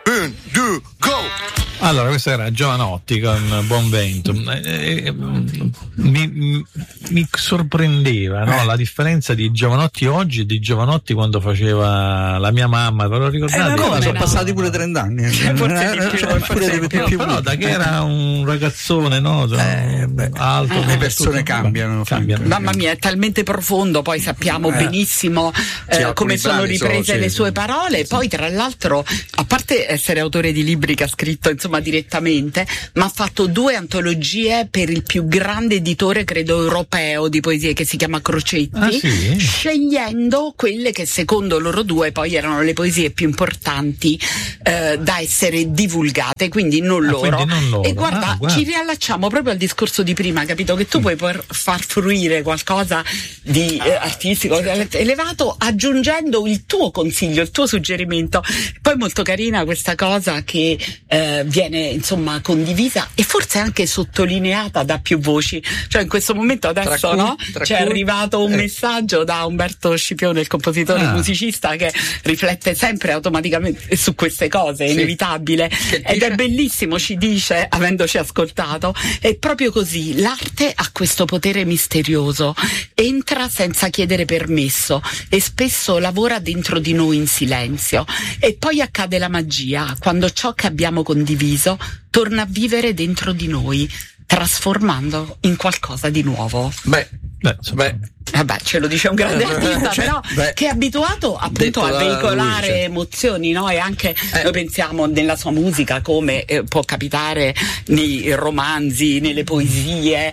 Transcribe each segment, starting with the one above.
1, 2, go! Allora, questa era Giovanotti con Buon Vento. Mi sorprendeva, no? La differenza di Giovanotti oggi e di Giovanotti quando faceva la mia mamma, ve lo ricordate? Sono passati pure 30 anni. Però da che era un ragazzone, no? Alto, le persone cambiano. Mamma mia, è talmente profondo, poi sappiamo benissimo come sono riprese le sue parole. Poi tra l'altro, a parte essere autore di libri che ha scritto insomma direttamente, ma ha fatto 2 antologie per il più grande editore credo europeo di poesie, che si chiama Crocetti, scegliendo quelle che secondo loro due poi erano le poesie più importanti da essere divulgate, quindi non loro. E guarda, ci riallacciamo proprio al discorso di prima, capito? Che tu puoi far fruire qualcosa di artistico elevato aggiungendo il tuo consiglio, il tuo suggerimento. Poi molto carina questa cosa che viene insomma condivisa e forse anche sottolineata da più voci, cioè in questo momento adesso c'è arrivato un messaggio da Umberto Scipione, il compositore musicista, che riflette sempre automaticamente su queste cose, è inevitabile ed è bellissimo, ci dice, avendoci ascoltato, è proprio così, l'arte ha questo potere misterioso, entra senza chiedere permesso e spesso lavora dentro di noi in silenzio, e poi accade la magia quando ciò che abbiamo condiviso torna a vivere dentro di noi, trasformando in qualcosa di nuovo. Vabbè, ce lo dice un grande artista, però che è abituato appunto a veicolare emozioni, no? E anche noi pensiamo nella sua musica come può capitare nei romanzi, nelle poesie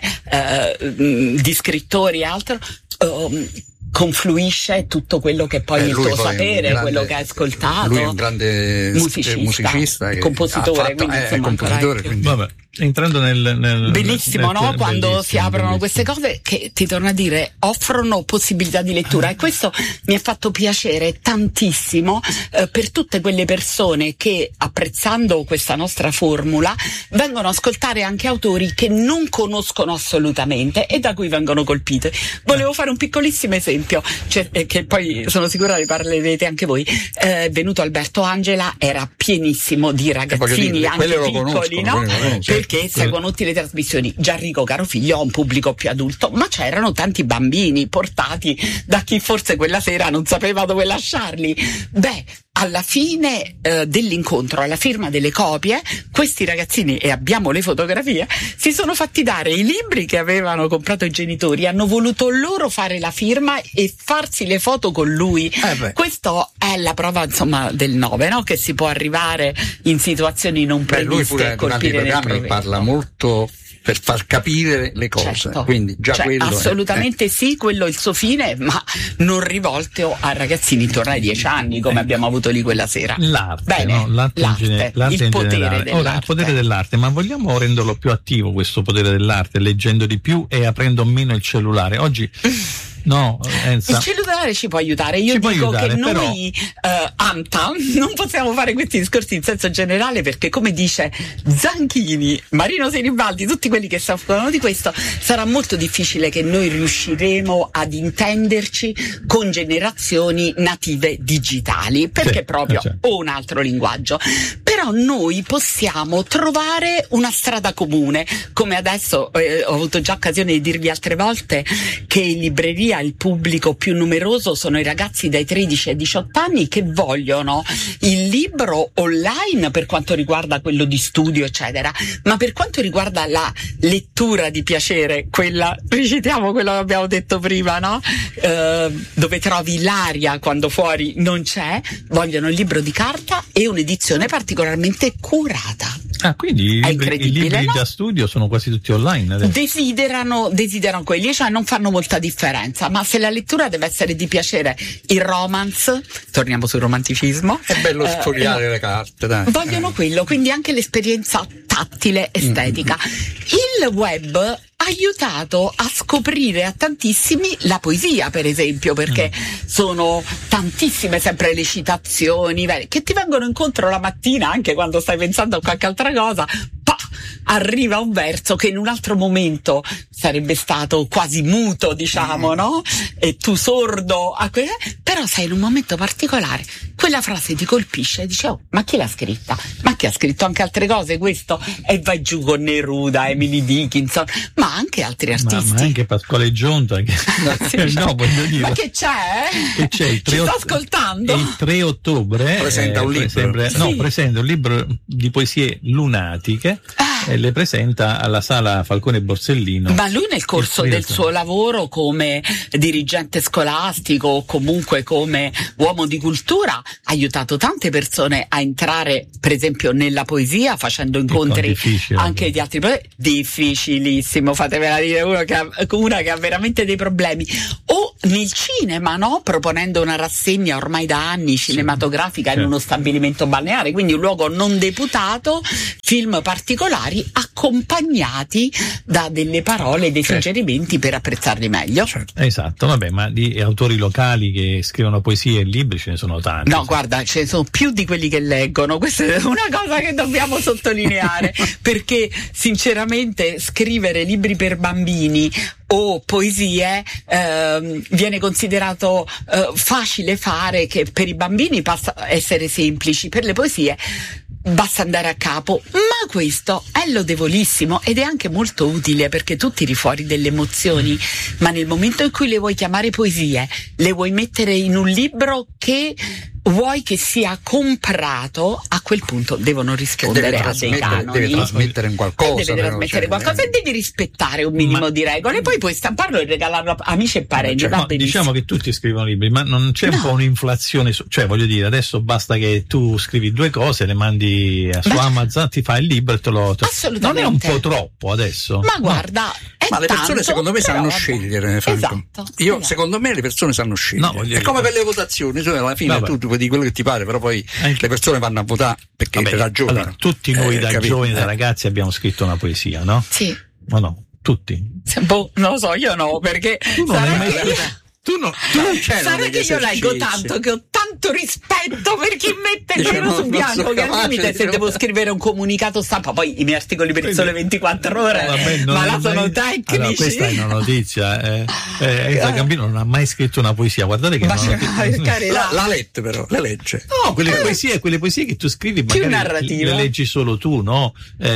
di scrittori e altro. Confluisce tutto quello che poi il tuo sapere, quello che hai ascoltato. Lui è un grande musicista compositore, Vabbè, entrando nel benissimo, no? Quando si aprono queste cose che, ti torno a dire, offrono possibilità di lettura, e questo mi ha fatto piacere tantissimo per tutte quelle persone che, apprezzando questa nostra formula, vengono a ascoltare anche autori che non conoscono assolutamente e da cui vengono colpite. Volevo fare un piccolissimo esempio, che poi sono sicura ne parlerete anche voi. È venuto Alberto Angela, era pienissimo di ragazzini anche piccoli, no? Perché seguono tutte le trasmissioni. Gianrico Carofiglio ha un pubblico più adulto, ma c'erano tanti bambini portati da chi forse quella sera non sapeva dove lasciarli. Alla fine dell'incontro, alla firma delle copie, questi ragazzini, e abbiamo le fotografie, si sono fatti dare i libri che avevano comprato i genitori, hanno voluto loro fare la firma e farsi le foto con lui. Questo è la prova, insomma, del 9, no? Che si può arrivare in situazioni non previste. Lui pure durante i programmi parla molto per far capire le cose, quindi già quello assolutamente sì, quello è il suo fine, ma non rivolto a ragazzini intorno ai 10 anni come abbiamo avuto lì quella sera. L'arte, il potere dell'arte. Ora, il potere dell'arte, ma vogliamo renderlo più attivo questo potere dell'arte, leggendo di più e aprendo meno il cellulare? Oggi no, il cellulare ci può aiutare. Io dico che noi ANTA non possiamo fare questi discorsi in senso generale, perché come dice Zanchini, Marino Sinibaldi, tutti quelli che soffrono di questo, sarà molto difficile che noi riusciremo ad intenderci con generazioni native digitali, perché proprio o un altro linguaggio. Però noi possiamo trovare una strada comune, come adesso ho avuto già occasione di dirvi altre volte che in libreria il pubblico più numeroso sono i ragazzi dai 13 ai 18 anni che vogliono il libro online per quanto riguarda quello di studio eccetera, ma per quanto riguarda la lettura di piacere, quella, ricitiamo quello che abbiamo detto prima, no? Dove trovi l'aria quando fuori non c'è, vogliono il libro di carta e un'edizione particolarmente curata. Quindi i libri da studio sono quasi tutti online adesso. Desiderano quelli, cioè non fanno molta differenza, ma se la lettura deve essere di piacere, il romance, torniamo sul romanticismo, è bello sfogliare le carte, dai. Vogliono quello, quindi anche l'esperienza tattile, estetica. Il web ha aiutato a scoprire a tantissimi la poesia, per esempio, perché sono tantissime sempre le citazioni che ti vengono incontro la mattina, anche quando stai pensando a qualche altra cosa, arriva un verso che in un altro momento sarebbe stato quasi muto, diciamo, no? E tu sordo a però sei in un momento particolare, quella frase ti colpisce e dici: oh, ma chi l'ha scritta? Ma chi ha scritto anche altre cose questo? E vai giù con Neruda, Emily Dickinson, ma anche altri artisti. Ma anche Pasquale Gionta. No, voglio dire. Ma che c'è? Ci sto ascoltando. Il 3 ottobre presenta un libro. Presenta un libro di poesie lunatiche e le presenta alla Sala Falcone Borsellino. Ma lui nel corso del suo lavoro come dirigente scolastico o comunque come uomo di cultura ha aiutato tante persone a entrare per esempio nella poesia, facendo incontri anche di altri problemi. Difficilissimo, fatevela dire una che ha veramente dei problemi. O nel cinema, no? Proponendo una rassegna ormai da anni cinematografica in uno stabilimento balneare, quindi un luogo non deputato, film particolari accompagnati da delle parole, dei suggerimenti per apprezzarli meglio. Esatto, vabbè, ma di autori locali che scrivono poesie e libri ce ne sono tanti. No, guarda, ce ne sono più di quelli che leggono, questa è una cosa che dobbiamo sottolineare, perché sinceramente scrivere libri per bambini o poesie viene considerato facile fare, che per i bambini basta essere semplici, per le poesie basta andare a capo, ma questo è lodevolissimo ed è anche molto utile perché tu tiri fuori delle emozioni, ma nel momento in cui le vuoi chiamare poesie, le vuoi mettere in un libro che vuoi che sia comprato, a quel punto devono rispondere a dei canoni. Deve trasmettere in qualcosa. E devi rispettare un minimo di regole, poi puoi stamparlo e regalarlo a amici e parenti. Diciamo che tutti scrivono libri, ma non c'è un po' un'inflazione, cioè voglio dire, adesso basta che tu scrivi 2 cose, le mandi su Amazon, ti fai il libro e te lo... Assolutamente. Non è un po' troppo adesso? Ma guarda... Ma le persone secondo me sanno scegliere, Franco. Esatto. Secondo me le persone sanno scegliere. È come per le votazioni, alla fine tu puoi dire quello che ti pare, però poi le persone vanno a votare perché ragionano. Allora, tutti noi da giovani, da ragazzi abbiamo scritto una poesia, no? Sì. O no? Tutti? Non lo so, io no, perché sarà che io leggo tanto che ho tanto rispetto per chi mette nero su bianco che al limite se devo scrivere un comunicato stampa, poi i miei articoli per il Sole 24 ore ma là sono tecnici. Allora, questa è una notizia, Elsa Gambino non ha mai scritto una poesia, guardate che l'ha letta, però la legge. No, quelle poesie che tu scrivi magari le leggi solo tu, no?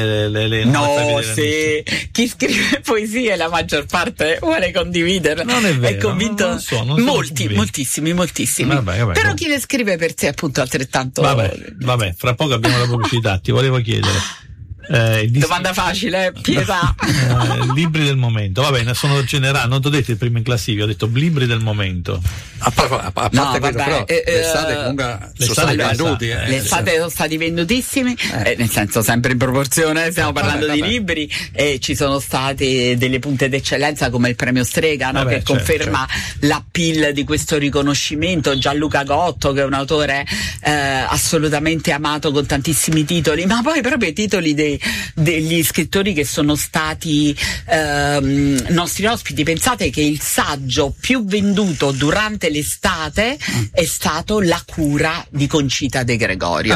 Chi scrive poesie la maggior parte vuole condividerle, non è vero, è convinto. Moltissimi. Vabbè, però chi le scrive per sé appunto altrettanto. Vabbè, fra poco abbiamo la pubblicità. Ti volevo chiedere domanda facile, pietà. Libri del momento, va bene, sono generali, non ti ho detto il primo in classifica, ho detto libri del momento. A parte però l'estate comunque sono stati venduti. L'estate sono stati vendutissimi, nel senso sempre in proporzione, stiamo parlando di libri, e ci sono state delle punte d'eccellenza come il premio Strega, no? Che conferma l'appeal di questo riconoscimento. Gianluca Gotto, che è un autore assolutamente amato, con tantissimi titoli, ma poi proprio i titoli degli scrittori che sono stati nostri ospiti. Pensate che il saggio più venduto durante l'estate è stato La cura di Concita De Gregorio.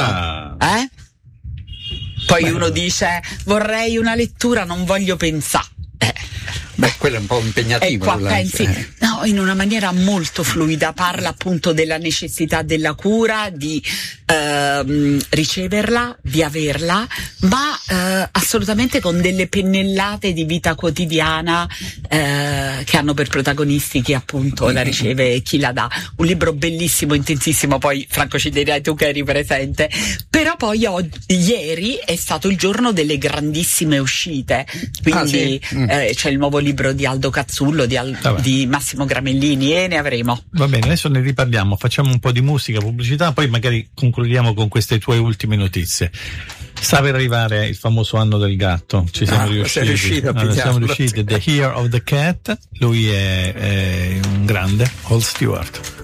Poi uno dice vorrei una lettura, non voglio pensare. Quello è un po' impegnativo. Qua pensi, no, in una maniera molto fluida, parla appunto della necessità della cura, di riceverla, di averla, ma assolutamente con delle pennellate di vita quotidiana che hanno per protagonisti chi appunto la riceve e chi la dà. Un libro bellissimo, intensissimo, poi Franco ci dirai tu che eri presente. Però poi ieri è stato il giorno delle grandissime uscite, quindi c'è il nuovo libro di Aldo Cazzullo, di Massimo Gramellini, e ne avremo. Va bene, adesso ne riparliamo, facciamo un po' di musica, pubblicità, poi magari concludiamo con queste tue ultime notizie. Sta per arrivare il famoso anno del gatto, ci siamo riusciti. Siamo riusciti. The Year of the Cat, lui è un grande, Hall Stewart.